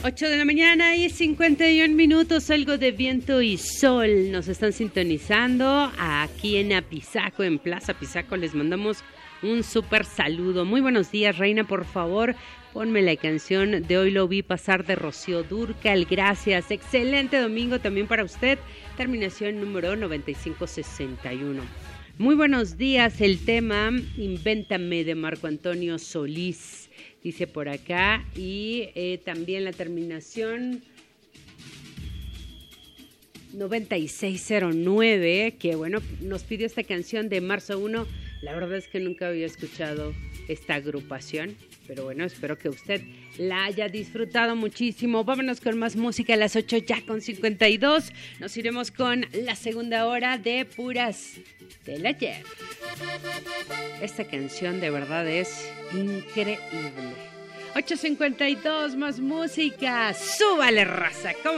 8 de la mañana y 51 minutos, algo de viento y sol. Nos están sintonizando aquí en Apizaco, en Plaza Apizaco. Les mandamos un súper saludo. Muy buenos días, Reina, por favor, ponme la canción de Hoy lo vi pasar de Rocío Dúrcal. Gracias. Excelente domingo también para usted. Terminación número 9561. Muy buenos días. El tema Invéntame de Marco Antonio Solís, dice por acá. Y también la terminación 9609, que bueno, nos pidió esta canción de Marzo 1. La verdad es que nunca había escuchado esta agrupación, pero bueno, espero que usted la haya disfrutado muchísimo. Vámonos con más música a las 8 ya con 52. Nos iremos con la segunda hora de Puras del Ayer. Esta canción de verdad es increíble. 8:52, más música. ¡Súbale, raza! ¿Cómo